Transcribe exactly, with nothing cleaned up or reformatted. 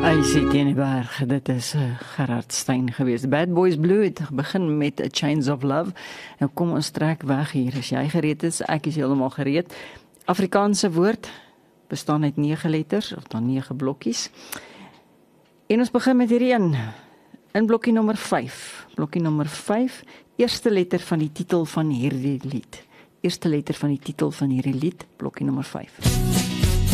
Icy teen die berg, dit is uh, Gerard Stein geweest. Bad Boys Blue het begin met A Chains of Love. Nou kom ons trek weg hier, as jy gereed is, ek is heeltemal gereed. Afrikaanse woord, bestaan uit nege letters, of dan nege blokkies. En ons begin met hierdie een, in blokkie nommer vyf. Blokkie nommer vyf, eerste letter van die titel van hierdie lied. Eerste letter van die titel van hierdie lied, blokkie nommer vyf.